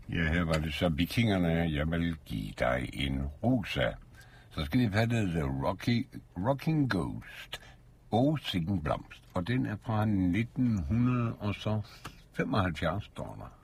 Ja, her var det så vikingerne. Jeg vil give dig en rosa. Så skal vi have The Rocking Ghost. Og Sikken Blomst. Og den er fra 1975, står der.